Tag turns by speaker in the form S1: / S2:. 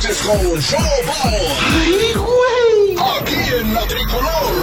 S1: noches con Showboy.
S2: ¡Ay, güey!
S1: Aquí en la Tricolor.